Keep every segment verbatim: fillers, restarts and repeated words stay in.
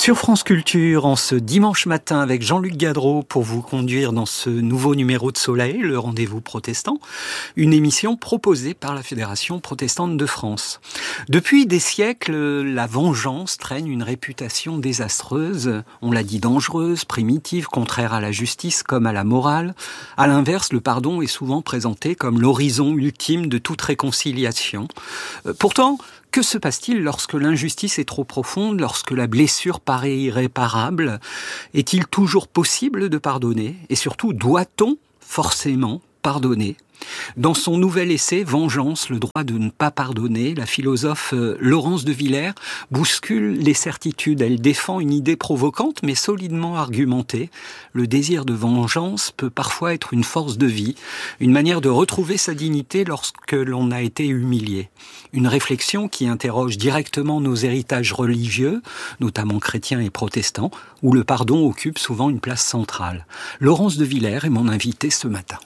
Sur France Culture, en ce dimanche matin avec Jean-Luc Gadreau pour vous conduire dans ce nouveau numéro de Soleil, le rendez-vous protestant, une émission proposée par la Fédération protestante de France. Depuis des siècles, la vengeance traîne une réputation désastreuse, on l'a dit dangereuse, primitive, contraire à la justice comme à la morale. À l'inverse, le pardon est souvent présenté comme l'horizon ultime de toute réconciliation. Pourtant, que se passe-t-il lorsque l'injustice est trop profonde, lorsque la blessure paraît irréparable ? Est-il toujours possible de pardonner ? Et surtout, doit-on forcément pardonner ? Dans son nouvel essai « Vengeance, le droit de ne pas pardonner », la philosophe Laurence de Villers bouscule les certitudes. Elle défend une idée provocante mais solidement argumentée. Le désir de vengeance peut parfois être une force de vie, une manière de retrouver sa dignité lorsque l'on a été humilié. Une réflexion qui interroge directement nos héritages religieux, notamment chrétiens et protestants, où le pardon occupe souvent une place centrale. Laurence de Villers est mon invitée ce matin.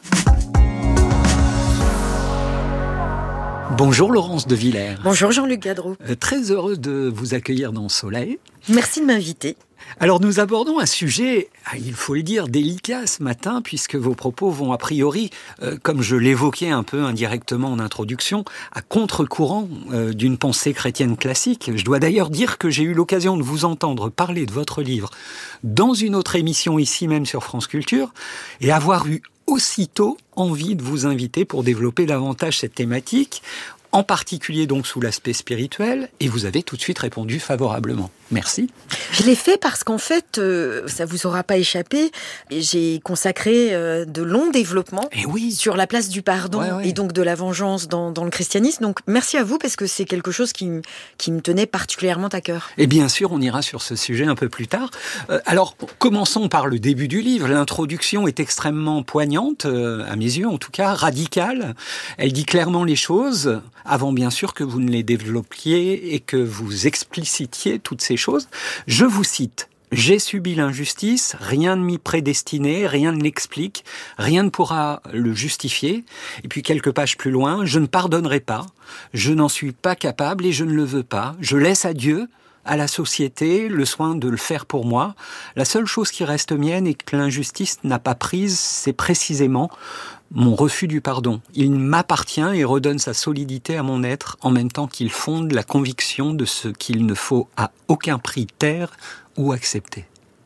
Bonjour Laurence de Villers. Bonjour Jean-Luc Gadreau. Euh, très heureuse de vous accueillir dans Soleil. Merci de m'inviter. Alors nous abordons un sujet, il faut le dire, délicat ce matin, puisque vos propos vont a priori, euh, comme je l'évoquais un peu indirectement en introduction, à contre-courant euh, d'une pensée chrétienne classique. Je dois d'ailleurs dire que j'ai eu l'occasion de vous entendre parler de votre livre dans une autre émission ici même sur France Culture, et avoir eu aussitôt envie de vous inviter pour développer davantage cette thématique, en particulier donc sous l'aspect spirituel, et vous avez tout de suite répondu favorablement. Merci. Je l'ai fait parce qu'en fait, euh, ça vous aura pas échappé, j'ai consacré euh, de longs développements et oui. sur la place du pardon ouais, ouais. et donc de la vengeance dans, dans le christianisme. Donc merci à vous parce que c'est quelque chose qui, qui me tenait particulièrement à cœur. Et bien sûr, on ira sur ce sujet un peu plus tard. Euh, alors, commençons par le début du livre. L'introduction est extrêmement poignante, euh, à mes yeux en tout cas, radicale. Elle dit clairement les choses, avant bien sûr que vous ne les développiez et que vous explicitiez toutes ces choses. Je vous cite. « J'ai subi l'injustice, rien ne m'y prédestinait, rien ne l'explique, rien ne pourra le justifier. » Et puis quelques pages plus loin, « Je ne pardonnerai pas, je n'en suis pas capable et je ne le veux pas. Je laisse à Dieu, à la société, le soin de le faire pour moi. La seule chose qui reste mienne et que l'injustice n'a pas prise, c'est précisément mon refus du pardon. Il m'appartient et redonne sa solidité à mon être, en même temps qu'il fonde la conviction de ce qu'il ne faut à aucun prix taire ou accepter. »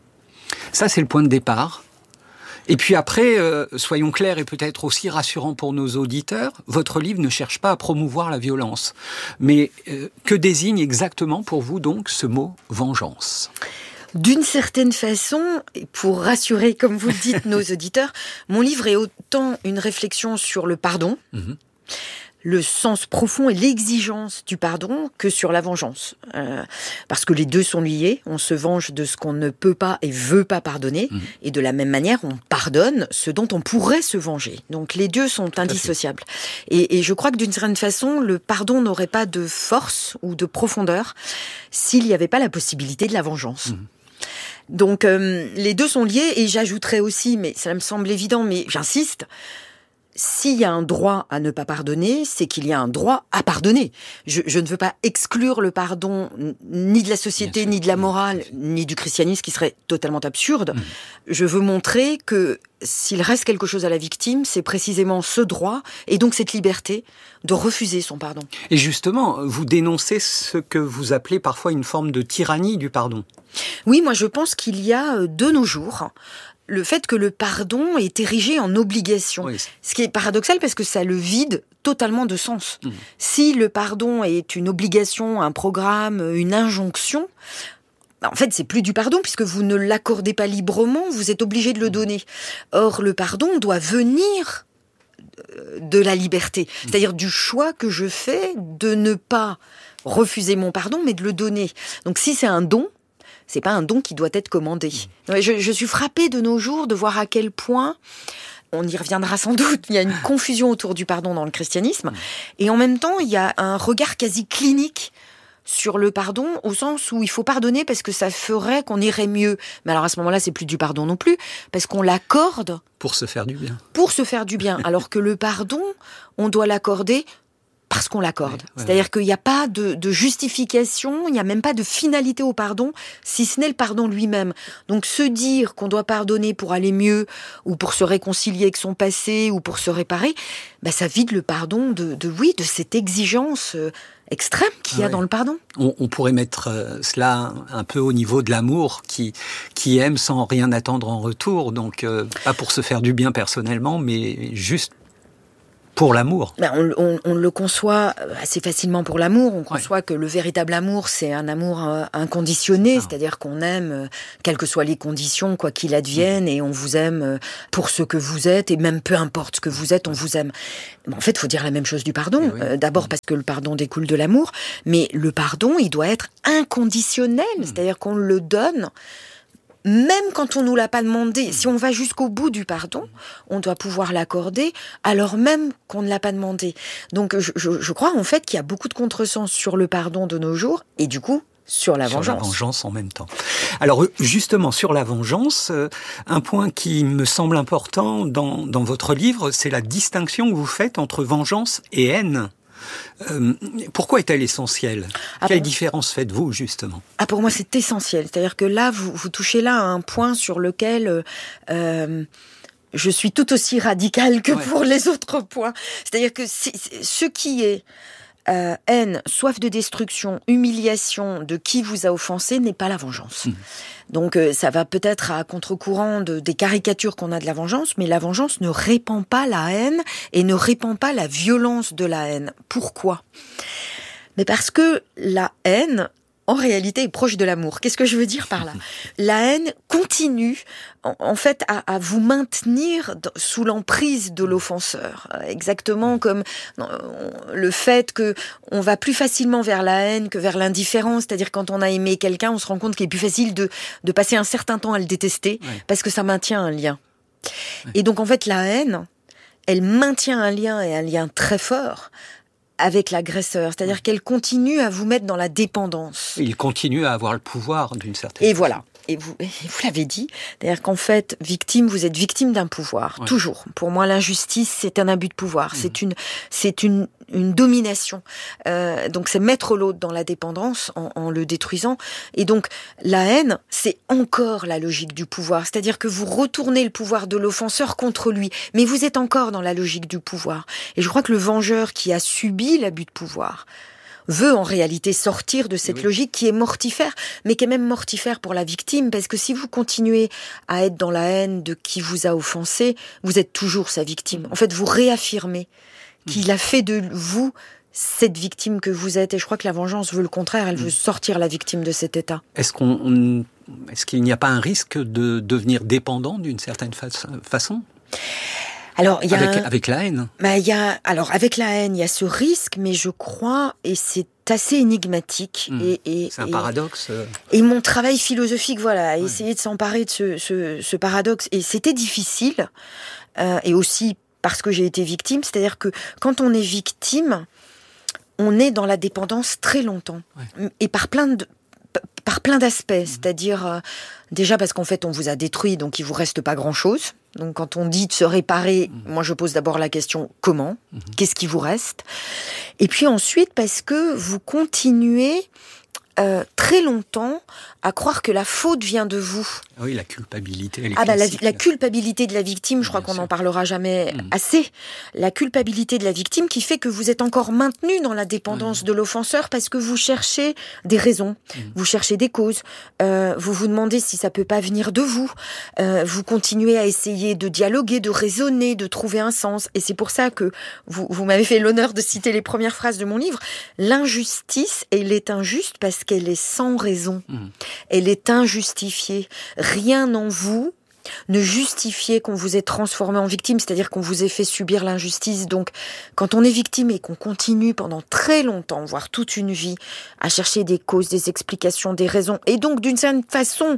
Ça, c'est le point de départ. Et puis après, euh, soyons clairs et peut-être aussi rassurants pour nos auditeurs, votre livre ne cherche pas à promouvoir la violence. Mais euh, que désigne exactement pour vous donc ce mot « vengeance » ? D'une certaine façon, pour rassurer, comme vous le dites, nos auditeurs, mon livre est autant une réflexion sur le pardon, mmh. le sens profond et l'exigence du pardon que sur la vengeance. Euh, parce que les deux sont liés, on se venge de ce qu'on ne peut pas et veut pas pardonner, mmh. et de la même manière, on pardonne ce dont on pourrait se venger. Donc les deux sont indissociables. Et, et je crois que d'une certaine façon, le pardon n'aurait pas de force ou de profondeur s'il n'y avait pas la possibilité de la vengeance. Mmh. Donc euh, les deux sont liés, et j'ajouterais aussi, mais ça me semble évident, mais j'insiste, s'il y a un droit à ne pas pardonner, c'est qu'il y a un droit à pardonner. Je, je ne veux pas exclure le pardon ni de la société, ni de la morale, ni du christianisme, qui serait totalement absurde. Mmh. Je veux montrer que s'il reste quelque chose à la victime, c'est précisément ce droit, et donc cette liberté, de refuser son pardon. Et justement, vous dénoncez ce que vous appelez parfois une forme de tyrannie du pardon. Oui, moi je pense qu'il y a de nos jours le fait que le pardon est érigé en obligation. Oui. Ce qui est paradoxal parce que ça le vide totalement de sens. Mmh. Si le pardon est une obligation, un programme, une injonction, en fait, c'est plus du pardon puisque vous ne l'accordez pas librement, vous êtes obligé de le donner. Or, le pardon doit venir de la liberté, c'est-à-dire du choix que je fais de ne pas refuser mon pardon, mais de le donner. Donc, si c'est un don, c'est pas un don qui doit être commandé. Je, je suis frappée de nos jours de voir à quel point, on y reviendra sans doute, il y a une confusion autour du pardon dans le christianisme, et en même temps, il y a un regard quasi clinique sur le pardon, au sens où il faut pardonner parce que ça ferait qu'on irait mieux. Mais alors à ce moment-là, c'est plus du pardon non plus, parce qu'on l'accorde pour se faire du bien. Pour se faire du bien, alors que le pardon, on doit l'accorder parce qu'on l'accorde. Ouais, ouais, C'est-à-dire ouais. qu'il n'y a pas de, de justification, il n'y a même pas de finalité au pardon, si ce n'est le pardon lui-même. Donc se dire qu'on doit pardonner pour aller mieux, ou pour se réconcilier avec son passé, ou pour se réparer, bah ça vide le pardon de, de oui, de cette exigence euh, extrême qu'il y a Ouais. dans le pardon. On, on pourrait mettre euh, cela un peu au niveau de l'amour, qui, qui aime sans rien attendre en retour, donc euh, pas pour se faire du bien personnellement, mais juste pour l'amour. Ben, on, on, on le conçoit assez facilement pour l'amour. On conçoit Ouais. que le véritable amour, c'est un amour euh, inconditionné, C'est c'est-à-dire qu'on aime, euh, quelles que soient les conditions, quoi qu'il advienne, mmh. et on vous aime euh, pour ce que vous êtes, et même peu importe ce que vous êtes, on vous aime. Ben, en fait, il faut dire la même chose du pardon. Oui. Euh, d'abord parce que le pardon découle de l'amour, mais le pardon, il doit être inconditionnel, mmh. c'est-à-dire qu'on le donne même quand on nous l'a pas demandé. Si on va jusqu'au bout du pardon, on doit pouvoir l'accorder, alors même qu'on ne l'a pas demandé. Donc, je, je, je crois en fait qu'il y a beaucoup de contresens sur le pardon de nos jours, et du coup, sur la sur vengeance. la vengeance en même temps. Alors, justement, sur la vengeance, euh, un point qui me semble important dans, dans votre livre, c'est la distinction que vous faites entre vengeance et haine. Euh, pourquoi est-elle essentielle ? ah Quelle bon différence faites-vous, justement ? Ah, pour moi, c'est essentiel. C'est-à-dire que là, vous, vous touchez là à un point sur lequel euh, je suis tout aussi radicale que ouais. pour les autres points. C'est-à-dire que c'est, c'est, ce qui est euh, haine, soif de destruction, humiliation de qui vous a offensé n'est pas la vengeance. Mmh. Donc euh, ça va peut-être à contre-courant de, des caricatures qu'on a de la vengeance, mais la vengeance ne répand pas la haine et ne répand pas la violence de la haine. Pourquoi ? Mais parce que la haine, en réalité, est proche de l'amour. Qu'est-ce que je veux dire par là ? La haine continue, en, en fait, à, à vous maintenir dans, sous l'emprise de l'offenseur. Exactement comme non, le fait que on va plus facilement vers la haine que vers l'indifférence. C'est-à-dire, quand on a aimé quelqu'un, on se rend compte qu'il est plus facile de, de passer un certain temps à le détester, ouais. parce que ça maintient un lien. Ouais. Et donc, en fait, la haine, elle maintient un lien, et un lien très fort, avec l'agresseur, c'est-à-dire qu'elle continue à vous mettre dans la dépendance. Il continue à avoir le pouvoir d'une certaine Et façon. voilà. Et vous, et vous l'avez dit, c'est-à-dire qu'en fait, victime, vous êtes victime d'un pouvoir, ouais. toujours. Pour moi, l'injustice, c'est un abus de pouvoir, mmh. c'est une, c'est une, une domination. Euh, donc, c'est mettre l'autre dans la dépendance en, en le détruisant. Et donc, la haine, c'est encore la logique du pouvoir, c'est-à-dire que vous retournez le pouvoir de l'offenseur contre lui, mais vous êtes encore dans la logique du pouvoir. Et je crois que le vengeur qui a subi l'abus de pouvoir veut en réalité sortir de cette oui. logique qui est mortifère, mais qui est même mortifère pour la victime, parce que si vous continuez à être dans la haine de qui vous a offensé, vous êtes toujours sa victime. En fait, vous réaffirmez qu'il a fait de vous cette victime que vous êtes, et je crois que la vengeance veut le contraire, elle veut sortir la victime de cet état. Est-ce qu'on, on, est-ce qu'il n'y a pas un risque de devenir dépendant d'une certaine fa- façon ? Alors, il y a avec, un... avec la haine. Bah, il y a, alors, avec la haine, il y a ce risque, mais je crois, et c'est assez énigmatique. Mmh. Et, et, c'est un et, paradoxe. Et mon travail philosophique, voilà, a ouais. essayé de s'emparer de ce, ce, ce paradoxe. Et c'était difficile, euh, et aussi parce que j'ai été victime. C'est-à-dire que quand on est victime, on est dans la dépendance très longtemps. Ouais. Et par plein de... par plein d'aspects, mmh. c'est-à-dire euh, déjà parce qu'en fait on vous a détruit, donc il vous reste pas grand-chose. Donc quand on dit de se réparer, mmh. moi je pose d'abord la question comment, mmh. qu'est-ce qui vous reste ? Et puis ensuite parce que vous continuez euh, très longtemps à croire que la faute vient de vous. Oui, la culpabilité, elle est ah bah la, la culpabilité de la victime, je crois Bien qu'on n'en parlera jamais mmh. assez. La culpabilité de la victime qui fait que vous êtes encore maintenu dans la dépendance mmh. de l'offenseur parce que vous cherchez des raisons, mmh. vous cherchez des causes, euh, vous vous demandez si ça peut pas venir de vous, euh, vous continuez à essayer de dialoguer, de raisonner, de trouver un sens. Et c'est pour ça que vous, vous m'avez fait l'honneur de citer les premières phrases de mon livre. L'injustice, elle est injuste parce qu'elle est sans raison. Mmh. Elle est injustifiée. Rien en vous ne justifiait qu'on vous ait transformé en victime, c'est-à-dire qu'on vous ait fait subir l'injustice. Donc, quand on est victime et qu'on continue pendant très longtemps, voire toute une vie, à chercher des causes, des explications, des raisons, et donc d'une certaine façon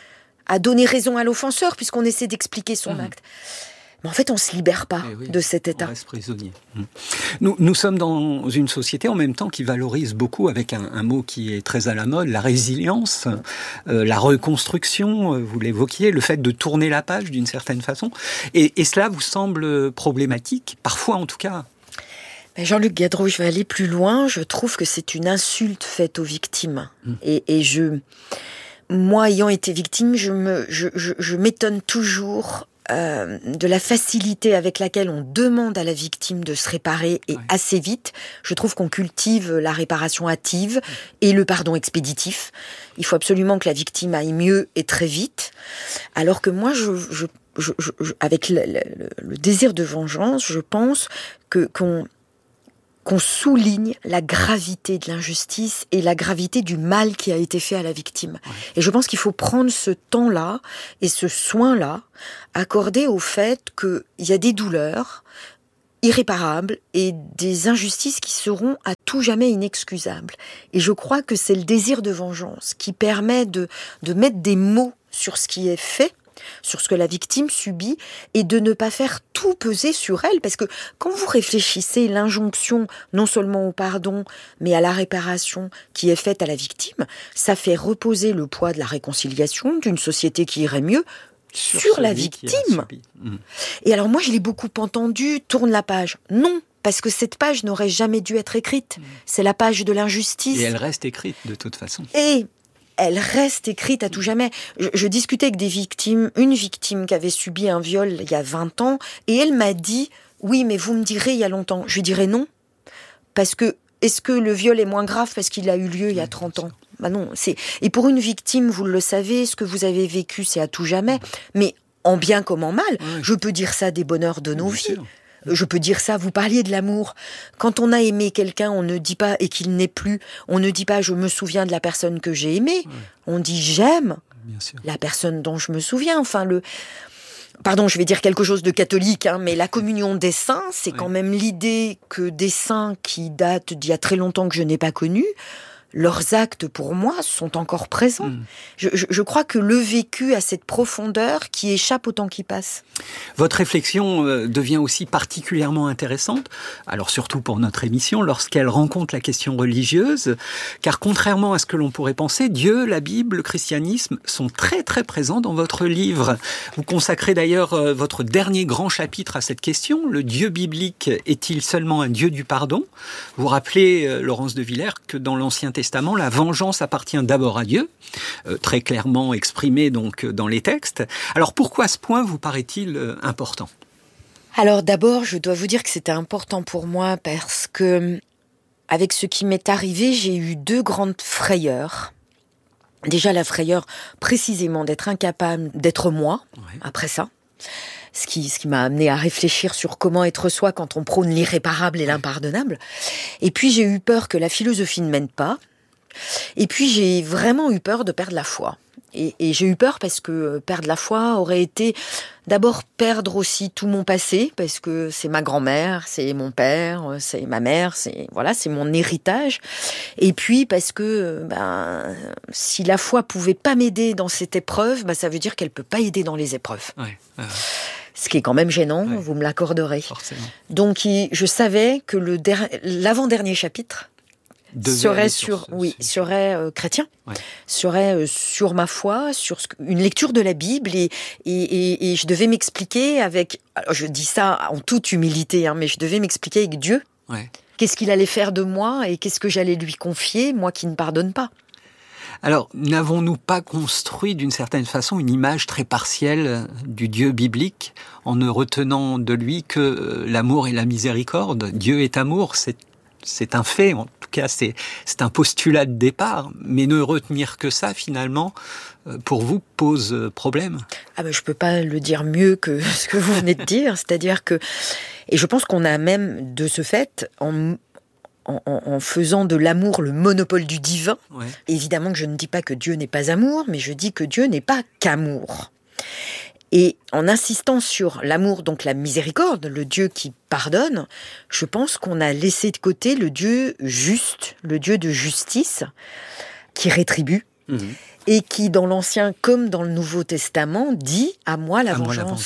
à donner raison à l'offenseur, puisqu'on essaie d'expliquer son mmh. acte, mais en fait, on ne se libère pas oui, de cet état. On reste prisonnier. Nous, nous sommes dans une société en même temps qui valorise beaucoup, avec un, un mot qui est très à la mode, la résilience, euh, la reconstruction, vous l'évoquiez, le fait de tourner la page d'une certaine façon. Et, et cela vous semble problématique, parfois en tout cas ? Jean-Luc Gadreau, je vais aller plus loin. Je trouve que c'est une insulte faite aux victimes. Mmh. Et, et je, moi, ayant été victime, je me, je, je, je m'étonne toujours euh, de la facilité avec laquelle on demande à la victime de se réparer et ouais. assez vite. Je trouve qu'on cultive la réparation hâtive mmh. et le pardon expéditif. Il faut absolument que la victime aille mieux et très vite. Alors que moi, je, je, je, je avec le, le, le désir de vengeance, je pense que qu'on qu'on souligne la gravité de l'injustice et la gravité du mal qui a été fait à la victime. Ouais. Et je pense qu'il faut prendre ce temps-là et ce soin-là accordé au fait qu'il y a des douleurs irréparables et des injustices qui seront à tout jamais inexcusables. Et je crois que c'est le désir de vengeance qui permet de, de mettre des mots sur ce qui est fait, sur ce que la victime subit, et de ne pas faire tout peser sur elle, parce que quand vous réfléchissez l'injonction non seulement au pardon, mais à la réparation qui est faite à la victime, ça fait reposer le poids de la réconciliation, d'une société qui irait mieux, sur, sur la victime. Mmh. Et alors moi je l'ai beaucoup entendu, tourne la page. Non, parce que cette page n'aurait jamais dû être écrite. Mmh. C'est la page de l'injustice. Et elle reste écrite de toute façon. Et elle reste écrite à tout jamais. Je, je discutais avec des victimes, une victime qui avait subi un viol il y a vingt ans, et elle m'a dit « Oui, mais vous me direz il y a longtemps ». Je lui dirais non, parce que est-ce que le viol est moins grave parce qu'il a eu lieu il y a trente ans ? Bah non, c'est... Et pour une victime, vous le savez, ce que vous avez vécu, c'est à tout jamais, mais en bien comme en mal. Oui. Je peux dire ça des bonheurs de nos bien vies. Sûr. Je peux dire ça, vous parliez de l'amour. Quand on a aimé quelqu'un, on ne dit pas, et qu'il n'est plus, on ne dit pas « je me souviens de la personne que j'ai aimée ouais. ». On dit « j'aime la personne dont je me souviens ». Enfin, le... Pardon, je vais dire quelque chose de catholique, hein, mais la communion des saints, c'est ouais. quand même l'idée que des saints qui datent d'il y a très longtemps que je n'ai pas connus, leurs actes, pour moi, sont encore présents. Mmh. Je, je, je crois que le vécu a cette profondeur qui échappe au temps qui passe. Votre réflexion euh, devient aussi particulièrement intéressante, alors surtout pour notre émission, lorsqu'elle rencontre la question religieuse, car contrairement à ce que l'on pourrait penser, Dieu, la Bible, le christianisme sont très très présents dans votre livre. Vous consacrez d'ailleurs euh, votre dernier grand chapitre à cette question, le Dieu biblique est-il seulement un Dieu du pardon ? Vous rappelez, euh, Laurence de Villers, que dans l'Ancien Testament, Testament, la vengeance appartient d'abord à Dieu, euh, très clairement exprimé donc dans les textes. Alors pourquoi ce point vous paraît-il euh, important ? Alors d'abord, je dois vous dire que c'était important pour moi parce que, avec ce qui m'est arrivé, j'ai eu deux grandes frayeurs. Déjà la frayeur précisément d'être incapable d'être moi, ouais. après ça. Ce qui, ce qui m'a amené à réfléchir sur comment être soi quand on prône l'irréparable et l'impardonnable. Et puis j'ai eu peur que la philosophie ne mène pas. Et puis j'ai vraiment eu peur de perdre la foi. Et, et j'ai eu peur parce que perdre la foi aurait été d'abord perdre aussi tout mon passé, parce que c'est ma grand-mère, c'est mon père, c'est ma mère, c'est voilà, c'est mon héritage. Et puis parce que ben si la foi pouvait pas m'aider dans cette épreuve, ben ça veut dire qu'elle peut pas aider dans les épreuves. Ouais, ouais. Ce qui est quand même gênant, ouais. vous me l'accorderez. Forcément. Donc je savais que le der- l'avant-dernier chapitre Devait serait sur, sur oui, sur... serait euh, chrétien, ouais. serait euh, sur ma foi, sur ce, une lecture de la Bible, et, et, et, et je devais m'expliquer avec, alors je dis ça en toute humilité, hein, mais je devais m'expliquer avec Dieu, ouais. qu'est-ce qu'il allait faire de moi et qu'est-ce que j'allais lui confier, moi qui ne pardonne pas. Alors, n'avons-nous pas construit d'une certaine façon une image très partielle du Dieu biblique en ne retenant de lui que l'amour et la miséricorde ? Dieu est amour, c'est C'est un fait, en tout cas c'est, c'est un postulat de départ, mais ne retenir que ça finalement, pour vous, pose problème. Ah ben je peux pas le dire mieux que ce que vous venez de dire, c'est-à-dire que, et je pense qu'on a même de ce fait, en, en, en faisant de l'amour le monopole du divin, ouais. évidemment que je ne dis pas que Dieu n'est pas amour, mais je dis que Dieu n'est pas qu'amour. Et en insistant sur l'amour, donc la miséricorde, le Dieu qui pardonne, je pense qu'on a laissé de côté le Dieu juste, le Dieu de justice, qui rétribue, mmh. et qui, dans l'Ancien comme dans le Nouveau Testament, dit « à moi la, à vengeance. Moi la vengeance ».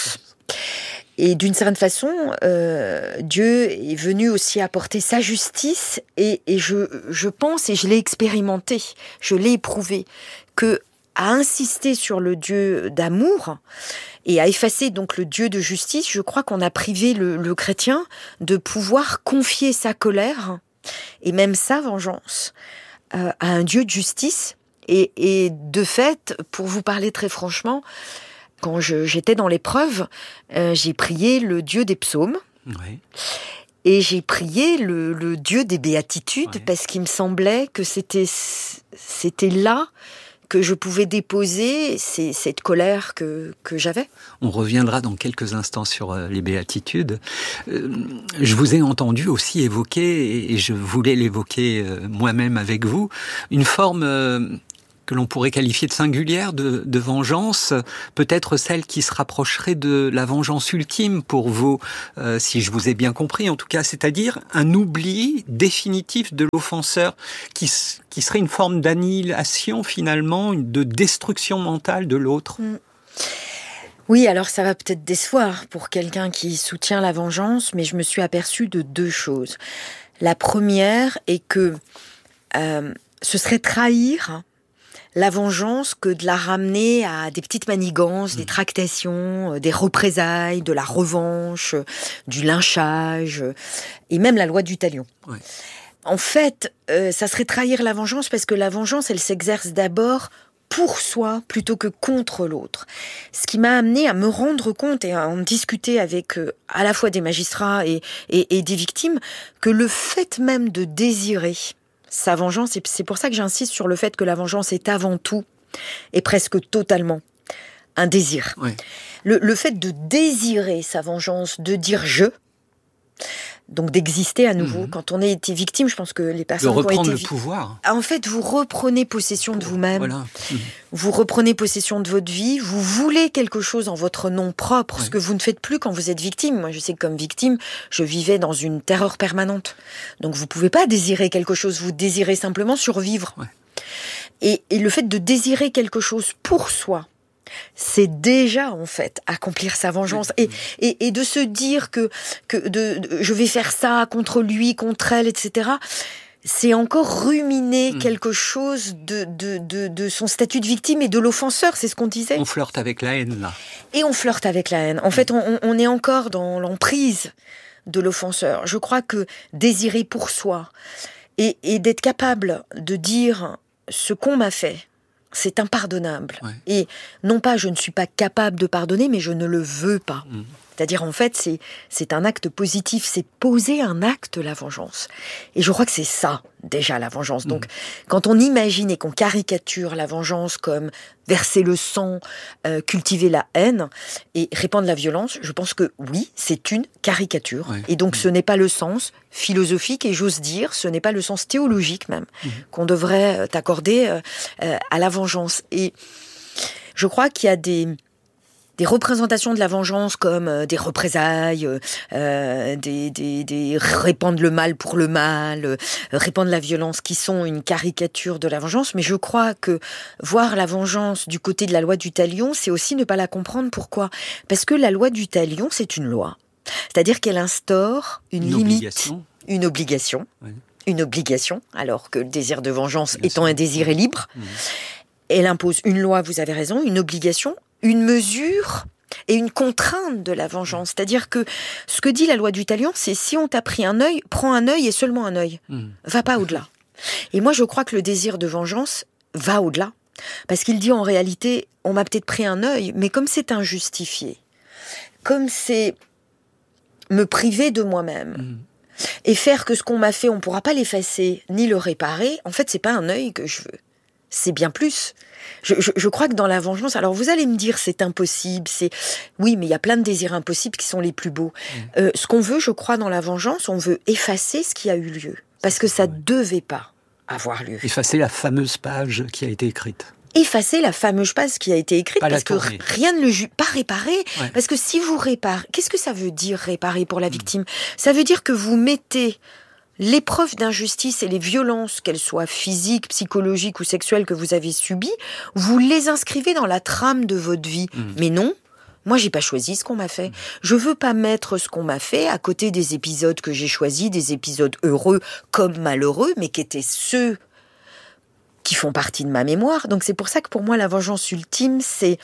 Et d'une certaine façon, euh, Dieu est venu aussi apporter sa justice, et, et je, je pense, et je l'ai expérimenté, je l'ai éprouvé, que à insister sur le Dieu d'amour et à effacer donc le Dieu de justice, je crois qu'on a privé le, le chrétien de pouvoir confier sa colère et même sa vengeance euh, à un Dieu de justice. Et, et de fait, pour vous parler très franchement, quand je, j'étais dans l'épreuve, euh, j'ai prié le Dieu des psaumes. Oui. Et j'ai prié le, le Dieu des béatitudes, Ouais. parce qu'il me semblait que c'était, c'était là que je pouvais déposer ces, cette colère que, que j'avais. On reviendra dans quelques instants sur euh, les béatitudes. Euh, je vous ai entendu aussi évoquer, et je voulais l'évoquer euh, moi-même avec vous, une forme euh, que l'on pourrait qualifier de singulière, de, de vengeance, peut-être celle qui se rapprocherait de la vengeance ultime pour vous, euh, si je vous ai bien compris en tout cas, c'est-à-dire un oubli définitif de l'offenseur, qui, qui serait une forme d'annihilation finalement, de destruction mentale de l'autre. Mm. Oui, alors ça va peut-être décevoir pour quelqu'un qui soutient la vengeance, mais je me suis aperçue de deux choses. La première est que euh, ce serait trahir la vengeance que de la ramener à des petites manigances, mmh. des tractations, des représailles, de la revanche, du lynchage, et même la loi du talion. Ouais. En fait, euh, ça serait trahir la vengeance parce que la vengeance, elle s'exerce d'abord pour soi plutôt que contre l'autre. Ce qui m'a amené à me rendre compte et à en discuter avec euh, à la fois des magistrats et, et, et des victimes, que le fait même de désirer sa vengeance, et c'est pour ça que j'insiste sur le fait que la vengeance est avant tout et presque totalement un désir. Oui. Le, le fait de désirer sa vengeance, de dire je, donc d'exister à nouveau. Mmh. Quand on a été victime, je pense que les personnes de reprendre qui ont le été... pouvoir. En fait, vous reprenez possession de vous-même. Voilà. Mmh. Vous reprenez possession de votre vie. Vous voulez quelque chose en votre nom propre, oui. ce que vous ne faites plus quand vous êtes victime. Moi, je sais que comme victime, je vivais dans une terreur permanente. Donc, vous ne pouvez pas désirer quelque chose. Vous désirez simplement survivre. Ouais. Et, et le fait de désirer quelque chose pour soi, c'est déjà en fait accomplir sa vengeance et, et, et de se dire que, que de, de, je vais faire ça contre lui, contre elle, et cetera. C'est encore ruminer mmh. quelque chose de, de, de, de son statut de victime et de l'offenseur, c'est ce qu'on disait. On flirte avec la haine là. Et on flirte avec la haine. En mmh. fait, on, on est encore dans l'emprise de l'offenseur. Je crois que désirer pour soi et, et d'être capable de dire ce qu'on m'a fait, c'est impardonnable. Ouais. Et non pas je ne suis pas capable de pardonner, mais je ne le veux pas. Mmh. C'est-à-dire, en fait, c'est, c'est un acte positif, c'est poser un acte, la vengeance. Et je crois que c'est ça, déjà, la vengeance. Mmh. Donc, quand on imagine et qu'on caricature la vengeance comme verser le sang, euh, cultiver la haine et répandre la violence, je pense que oui, c'est une caricature. Ouais. Et donc, mmh. ce n'est pas le sens philosophique et j'ose dire, ce n'est pas le sens théologique même, mmh. qu'on devrait accorder euh, euh, à la vengeance. Et je crois qu'il y a des... des représentations de la vengeance comme euh, des représailles, euh, des, des, des répandre le mal pour le mal, euh, répandre la violence, qui sont une caricature de la vengeance. Mais je crois que voir la vengeance du côté de la loi du talion, c'est aussi ne pas la comprendre. Pourquoi ? Parce que la loi du talion, c'est une loi. C'est-à-dire qu'elle instaure une, une limite, obligation. une obligation, oui. une obligation, alors que le désir de vengeance Bien étant sûr. un désir libre. Mmh. Elle impose une loi, vous avez raison, une obligation, une mesure et une contrainte de la vengeance. C'est-à-dire que ce que dit la loi du talion, c'est si on t'a pris un œil, prends un œil et seulement un œil. Mmh. Va pas au-delà. Et moi, je crois que le désir de vengeance va au-delà. Parce qu'il dit en réalité, on m'a peut-être pris un œil, mais comme c'est injustifié, comme c'est me priver de moi-même, mmh. et faire que ce qu'on m'a fait, on ne pourra pas l'effacer ni le réparer, en fait, c'est pas un œil que je veux. C'est bien plus. Je, je, je crois que dans la vengeance, alors vous allez me dire c'est impossible, c'est oui, mais il y a plein de désirs impossibles qui sont les plus beaux. Mmh. Euh, ce qu'on veut, je crois, dans la vengeance, on veut effacer ce qui a eu lieu, parce que ça ne devait pas avoir lieu. Effacer la fameuse page qui a été écrite. Effacer la fameuse page qui a été écrite, pas parce que rien ne le juge, pas réparer, ouais. parce que si vous réparez, qu'est-ce que ça veut dire réparer pour la victime ? mmh. Ça veut dire que vous mettez l'épreuve d'injustice et les violences, qu'elles soient physiques, psychologiques ou sexuelles que vous avez subies, vous les inscrivez dans la trame de votre vie. Mmh. Mais non, moi j'ai pas choisi ce qu'on m'a fait. Mmh. Je veux pas mettre ce qu'on m'a fait à côté des épisodes que j'ai choisis, des épisodes heureux comme malheureux, mais qui étaient ceux qui font partie de ma mémoire. Donc c'est pour ça que pour moi, la vengeance ultime, c'est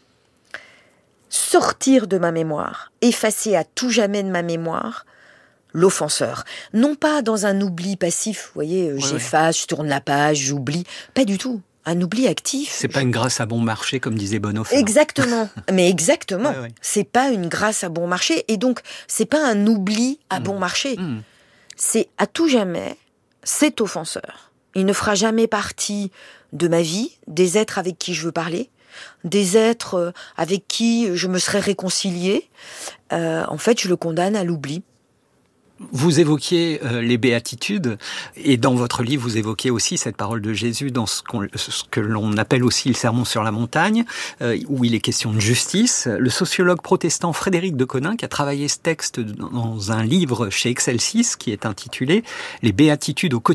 sortir de ma mémoire, effacer à tout jamais de ma mémoire l'offenseur. Non pas dans un oubli passif, vous voyez, ouais, j'efface, ouais. je tourne la page, j'oublie. Pas du tout. Un oubli actif. C'est pas une grâce à bon marché, comme disait Bonhoeffer. Exactement. Mais exactement. Ouais, ouais. C'est pas une grâce à bon marché. Et donc, c'est pas un oubli à mmh. bon marché. Mmh. C'est à tout jamais cet offenseur. Il ne fera jamais partie de ma vie, des êtres avec qui je veux parler, des êtres avec qui je me serais réconciliée. Euh, en fait, je le condamne à l'oubli. Vous évoquiez euh, les béatitudes, et dans votre livre, vous évoquez aussi cette parole de Jésus dans ce, qu'on, ce que l'on appelle aussi le sermon sur la montagne, euh, où il est question de justice. Le sociologue protestant Frédéric de Coninck a travaillé ce texte dans un livre chez Excelsis qui est intitulé « Les béatitudes au quotidien ».